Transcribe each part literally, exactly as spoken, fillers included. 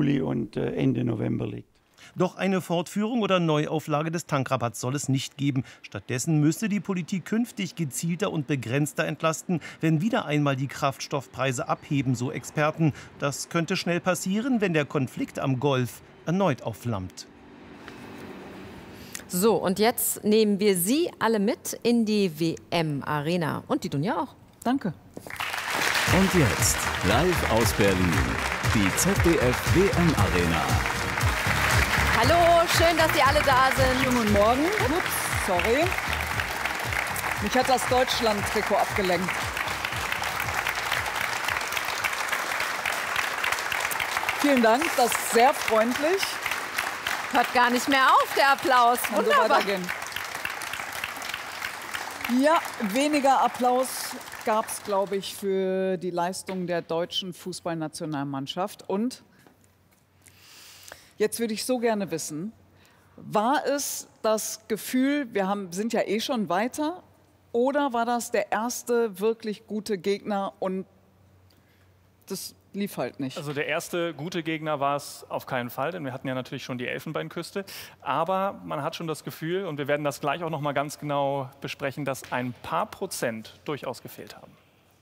Juli und äh, Ende November liegt. Doch eine Fortführung oder Neuauflage des Tankrabatts soll es nicht geben. Stattdessen müsse die Politik künftig gezielter und begrenzter entlasten, wenn wieder einmal die Kraftstoffpreise abheben, so Experten. Das könnte schnell passieren, wenn der Konflikt am Golf erneut aufflammt. So, und jetzt nehmen wir Sie alle mit in die W M-Arena. Und die Dunja auch. Danke. Und jetzt, live aus Berlin, die Z D F W M-Arena. Hallo, schön, dass Sie alle da sind. Schönen guten Morgen. Ups, sorry. Mich hat das Deutschland-Trikot abgelenkt. Vielen Dank, das ist sehr freundlich. Hört gar nicht mehr auf, der Applaus. Wunderbar. Ja, weniger Applaus gab es, glaube ich, für die Leistung der deutschen Fußballnationalmannschaft. Und jetzt würde ich so gerne wissen, war es das Gefühl, wir haben, sind ja eh schon weiter, oder war das der erste wirklich gute Gegner und das lief halt nicht? Also der erste gute Gegner war es auf keinen Fall, denn wir hatten ja natürlich schon die Elfenbeinküste. Aber man hat schon das Gefühl, und wir werden das gleich auch noch mal ganz genau besprechen, dass ein paar Prozent durchaus gefehlt haben.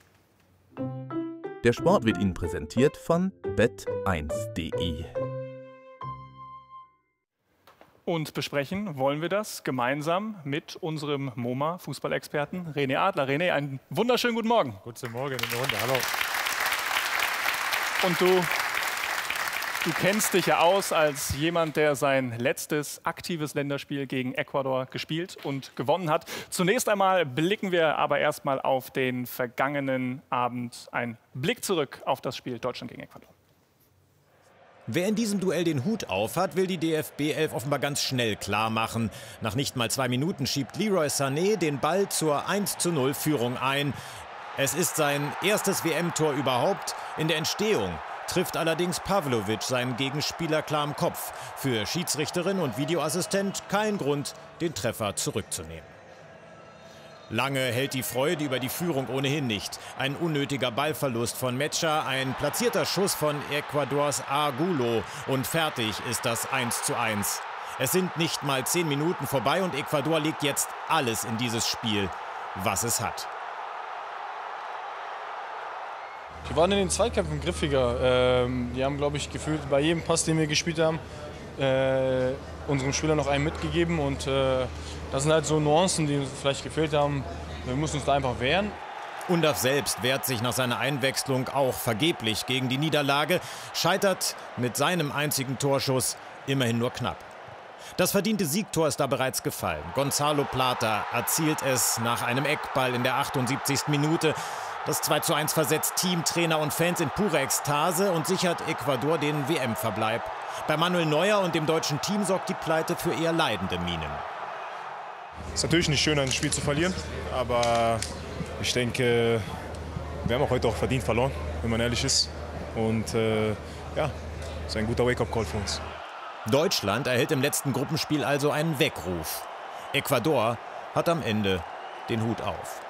Der Sport wird Ihnen präsentiert von bet eins punkt de. Und besprechen wollen wir das gemeinsam mit unserem MoMA-Fußballexperten René Adler. René, einen wunderschönen guten Morgen. Guten Morgen in der Runde, hallo. Und du, du kennst dich ja aus als jemand, der sein letztes aktives Länderspiel gegen Ecuador gespielt und gewonnen hat. Zunächst einmal blicken wir aber erstmal auf den vergangenen Abend. Ein Blick zurück auf das Spiel Deutschland gegen Ecuador. Wer in diesem Duell den Hut auf hat, will die D F B elf offenbar ganz schnell klar machen. Nach nicht mal zwei Minuten schiebt Leroy Sané den Ball zur eins zu null Führung ein. Es ist sein erstes W M-Tor überhaupt. In der Entstehung trifft allerdings Pavlovic seinen Gegenspieler klar im Kopf. Für Schiedsrichterin und Videoassistent kein Grund, den Treffer zurückzunehmen. Lange hält die Freude über die Führung ohnehin nicht. Ein unnötiger Ballverlust von Mecha, ein platzierter Schuss von Ecuadors Angulo und fertig ist das eins zu eins. Es sind nicht mal zehn Minuten vorbei und Ecuador legt jetzt alles in dieses Spiel, was es hat. Wir waren in den Zweikämpfen griffiger. Ähm, die haben, glaube ich, gefühlt bei jedem Pass, den wir gespielt haben, äh, unserem Spieler noch einen mitgegeben. Und äh, das sind halt so Nuancen, die uns vielleicht gefehlt haben. Wir müssen uns da einfach wehren. Undav selbst wehrt sich nach seiner Einwechslung auch vergeblich gegen die Niederlage, scheitert mit seinem einzigen Torschuss immerhin nur knapp. Das verdiente Siegtor ist da bereits gefallen. Gonzalo Plata erzielt es nach einem Eckball in der achtundsiebzigsten Minute. Das zwei zu eins versetzt Team, Trainer und Fans in pure Ekstase und sichert Ecuador den W M-Verbleib. Bei Manuel Neuer und dem deutschen Team sorgt die Pleite für eher leidende Mienen. Es ist natürlich nicht schön, ein Spiel zu verlieren, aber ich denke, wir haben auch heute auch verdient verloren, wenn man ehrlich ist. Und äh, ja, es ist ein guter Wake-up-Call für uns. Deutschland erhält im letzten Gruppenspiel also einen Weckruf. Ecuador hat am Ende den Hut auf.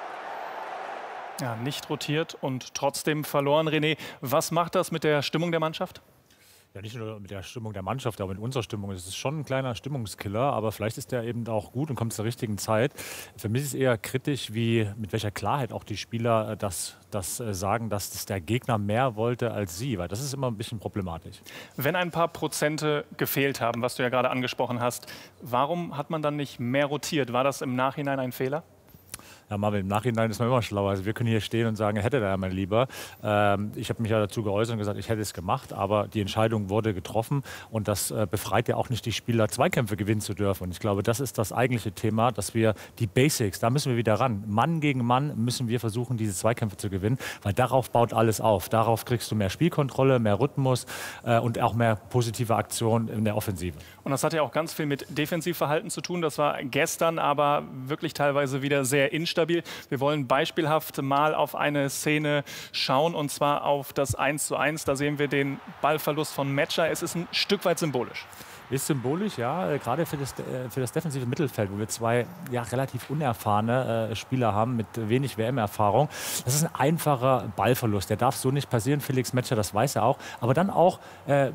Ja, nicht rotiert und trotzdem verloren. René, was macht das mit der Stimmung der Mannschaft? Ja, nicht nur mit der Stimmung der Mannschaft, aber mit unserer Stimmung. Es ist schon ein kleiner Stimmungskiller, aber vielleicht ist der eben auch gut und kommt zur richtigen Zeit. Für mich ist es eher kritisch, wie, mit welcher Klarheit auch die Spieler das, das sagen, dass das der Gegner mehr wollte als sie, weil das ist immer ein bisschen problematisch. Wenn ein paar Prozente gefehlt haben, was du ja gerade angesprochen hast, warum hat man dann nicht mehr rotiert? War das im Nachhinein ein Fehler? Ja, Marvin, im Nachhinein ist man immer schlauer. Also wir können hier stehen und sagen, hätte der mal lieber. Ähm, ich habe mich ja dazu geäußert und gesagt, ich hätte es gemacht, aber die Entscheidung wurde getroffen und das äh, befreit ja auch nicht die Spieler, Zweikämpfe gewinnen zu dürfen. Und ich glaube, das ist das eigentliche Thema, dass wir die Basics, da müssen wir wieder ran. Mann gegen Mann müssen wir versuchen, diese Zweikämpfe zu gewinnen, weil darauf baut alles auf. Darauf kriegst du mehr Spielkontrolle, mehr Rhythmus äh, und auch mehr positive Aktion in der Offensive. Und das hat ja auch ganz viel mit Defensivverhalten zu tun. Das war gestern aber wirklich teilweise wieder sehr instabil. Wir wollen beispielhaft mal auf eine Szene schauen, und zwar auf das eins zu eins. Da sehen wir den Ballverlust von Mecha. Es ist ein Stück weit symbolisch. Ist symbolisch, ja, äh, gerade für das, äh, für das defensive Mittelfeld, wo wir zwei ja, relativ unerfahrene äh, Spieler haben mit wenig W M-Erfahrung. Das ist ein einfacher Ballverlust, der darf so nicht passieren. Felix Mecha, das weiß er auch. Aber dann auch äh,